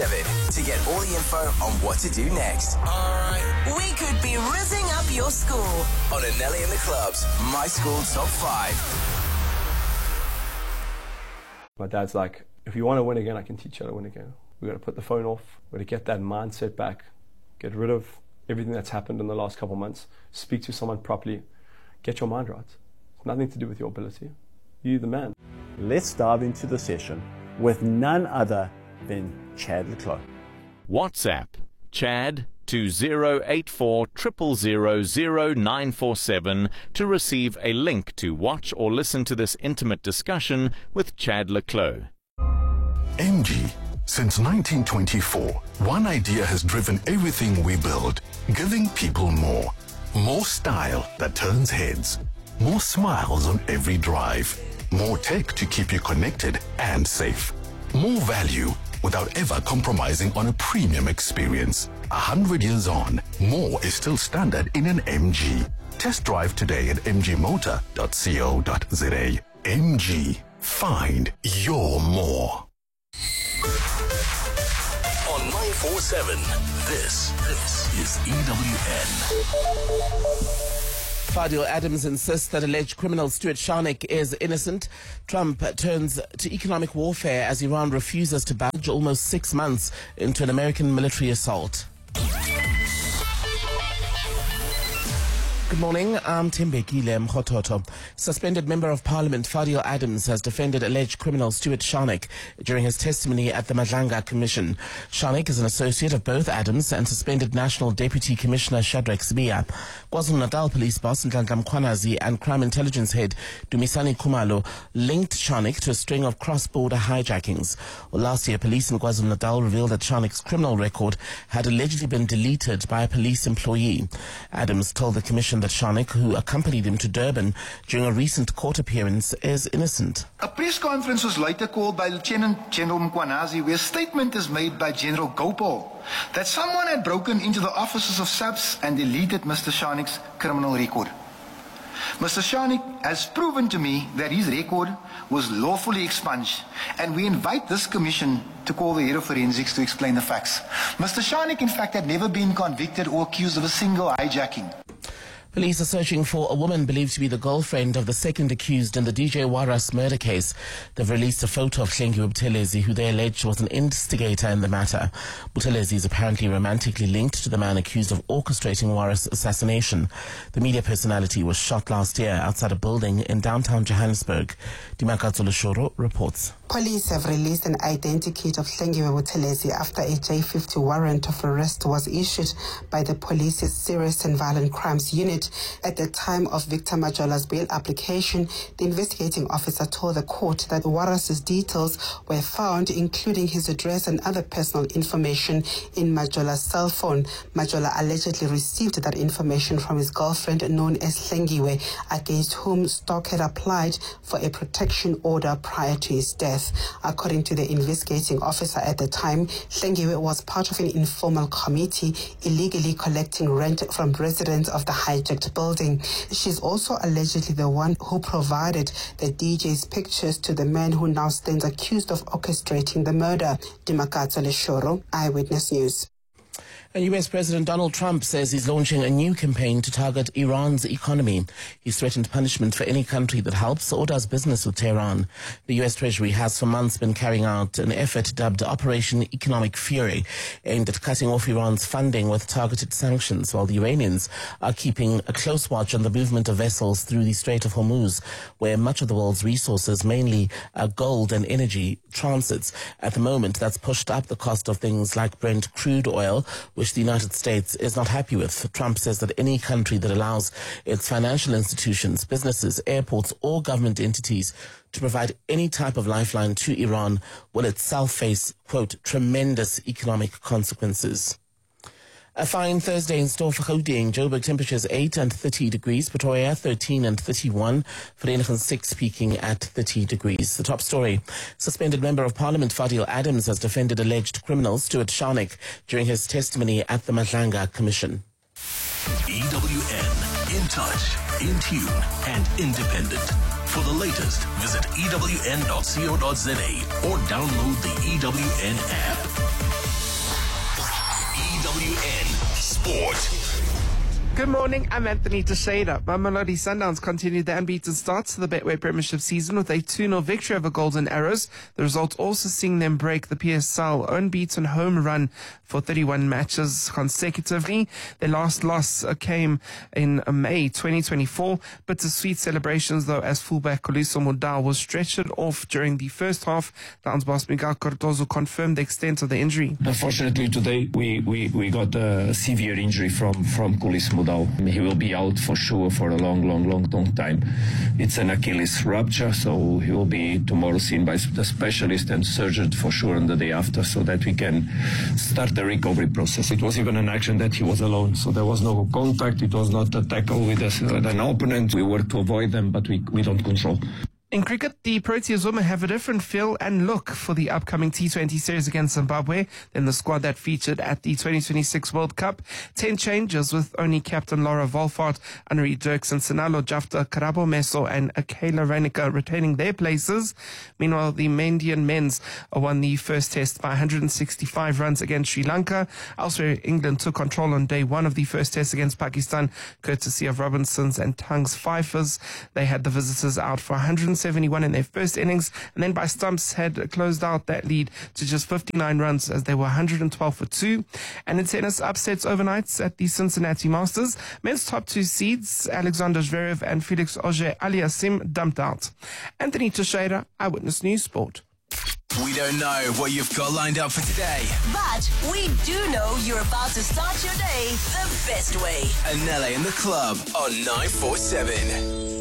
947 to get all the info on what to do next. Alright. We could be rizzing up your school. On Anelli and the Club's My School Top 5. My dad's like, if you want to win again, I can teach you how to win again. We've got to put the phone off. We've got to get that mindset back. Get rid of everything that's happened in the last couple of months. Speak to someone properly. Get your mind right. It's nothing to do with your ability. You're the man. Let's dive into the session with none other than Chad le Clos. WhatsApp Chad to 084 000 0947 to receive a link to watch or listen to this intimate discussion with Chad le Clos. MG. Since 1924, one idea has driven everything we build, giving people more. More style that turns heads. More smiles on every drive. More tech to keep you connected and safe. More value without ever compromising on a premium experience. 100 years on, more is still standard in an MG. Test drive today at mgmotor.co.za. MG. Find your more. On 947, this is EWN. Fadil Adams insists that alleged criminal Stuart Sharnik is innocent. Trump turns to economic warfare as Iran refuses to budge almost 6 months into an American military assault. Good morning, I'm Timbekile Mkhototo. Suspended Member of Parliament Fadil Adams has defended alleged criminal Stuart Sharnik during his testimony at the Madlanga Commission. Sharnik is an associate of both Adams and suspended National Deputy Commissioner Shadrack Sibiya. KwaZulu-Natal Police Boss Nhlanhla Mkhwanazi and Crime Intelligence Head Dumisani Khumalo linked Sharnik to a string of cross-border hijackings. Well, last year, police in KwaZulu-Natal revealed that Sharnik's criminal record had allegedly been deleted by a police employee. Adams told the Commission that Sharnik, who accompanied him to Durban during a recent court appearance, is innocent. A press conference was later called by Lieutenant General Mkhwanazi, where a statement is made by General Gopal that someone had broken into the offices of SAPS and deleted Mr. Sharnik's criminal record. Mr. Sharnik has proven to me that his record was lawfully expunged, and we invite this commission to call the head of forensics to explain the facts. Mr. Sharnik, in fact, had never been convicted or accused of a single hijacking. Police are searching for a woman believed to be the girlfriend of the second accused in the DJ Waras murder case. They've released a photo of Hlengiwe Buthelezi, who they allege was an instigator in the matter. Buthelezi is apparently romantically linked to the man accused of orchestrating Waras' assassination. The media personality was shot last year outside a building in downtown Johannesburg. Dimakatso Leshoro reports. Police have released an identikit of Hlengiwe Buthelezi after a J50 warrant of arrest was issued by the police's Serious and Violent Crimes Unit. At the time of Victor Majola's bail application, the investigating officer told the court that Waras' details were found, including his address and other personal information, in Majola's cell phone. Majola allegedly received that information from his girlfriend, known as Hlengiwe, against whom Stock had applied for a protection order prior to his death. According to the investigating officer at the time, Hlengiwe was part of an informal committee illegally collecting rent from residents of the hijacked building. She's also allegedly the one who provided the DJ's pictures to the man who now stands accused of orchestrating the murder. Dimakatso Leshoro, Eyewitness News. And US President Donald Trump says he's launching a new campaign to target Iran's economy. He's threatened punishment for any country that helps or does business with Tehran. The US Treasury has for months been carrying out an effort dubbed Operation Economic Fury, aimed at cutting off Iran's funding with targeted sanctions, while the Iranians are keeping a close watch on the movement of vessels through the Strait of Hormuz, where much of the world's resources, mainly gold and energy, transits. At the moment, that's pushed up the cost of things like Brent crude oil, which the United States is not happy with. Trump says that any country that allows its financial institutions, businesses, airports, or government entities to provide any type of lifeline to Iran will itself face, quote, tremendous economic consequences. A fine Thursday in store for Gauteng. Joburg temperatures 8 and 30 degrees. Pretoria 13 and 31. Vereeniging 6 peaking at 30 degrees. The top story. Suspended Member of Parliament Fadil Adams has defended alleged criminal Stuart Sharnik during his testimony at the Madlanga Commission. EWN. In touch, in tune, and independent. For the latest, visit ewn.co.za or download the EWN app. Sport. Good morning, I'm Anthony Teixeira. Mamelodi Sundowns continued the unbeaten start to the Betway Premiership season with a 2-0 victory over Golden Arrows. The result also seeing them break the PSL unbeaten home run for 31 matches consecutively. Their last loss came in May 2024. Bittersweet celebrations though, as fullback Koliso Mudau was stretchered off during the first half. Downs boss Miguel Cardozo confirmed the extent of the injury. Unfortunately today we got a severe injury from Koliso Mudau. He will be out for sure for a long time. It's an Achilles rupture, so he will be tomorrow seen by the specialist and surgeon for sure on the day after, so that we can start the recovery process. It was even an action that he was alone, so there was no contact. It was not a tackle with an opponent. We work to avoid them, but we don't control. In cricket, the Proteas women have a different feel and look for the upcoming T20 series against Zimbabwe than the squad that featured at the 2026 World Cup. 10 changes with only captain Laura Wolfart, Annery Dirks and Sinalo Jafta, Karabo Meso and Kayla Renica retaining their places. Meanwhile, the Mandian men's won the first test by 165 runs against Sri Lanka. Elsewhere, England took control on day one of the first test against Pakistan, courtesy of Robinson's and Tang's Fifers. They had the visitors out for 171 in their first innings, and then by stumps had closed out that lead to just 59 runs as they were 112 for 2. And in tennis, upsets overnight at the Cincinnati Masters. Men's top 2 seeds, Alexander Zverev and Felix Auger-Aliassime, dumped out. Anthony Teixeira, Eyewitness News Sport. We don't know what you've got lined up for today, But we do know you're about to start your day the best way. Anele in the Club on 947.